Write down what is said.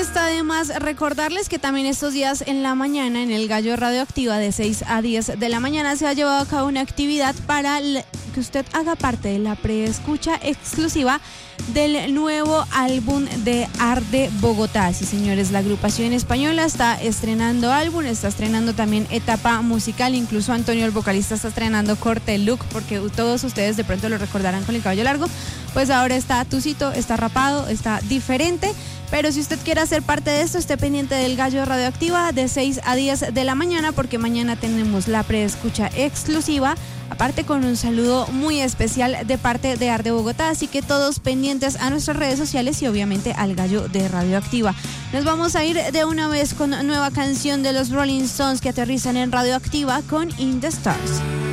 está de más recordarles que también estos días en la mañana en el Gallo Radioactiva de 6 a 10 de la mañana se ha llevado a cabo una actividad para que usted haga parte de la preescucha exclusiva del nuevo álbum de Arde Bogotá. Sí, señores, la agrupación española está estrenando álbum, está estrenando también etapa musical, incluso Antonio, el vocalista, está estrenando corte look, porque todos ustedes de pronto lo recordarán con el cabello largo, pues ahora está tucito, está rapado, está diferente. Pero si usted quiere hacer parte de esto, esté pendiente del Gallo Radioactiva de 6 a 10 de la mañana, porque mañana tenemos la preescucha exclusiva, aparte con un saludo muy especial de parte de Arde Bogotá, así que todos pendientes a nuestras redes sociales y obviamente al Gallo de Radioactiva. Nos vamos a ir de una vez con nueva canción de los Rolling Stones que aterrizan en Radioactiva con In the Stars.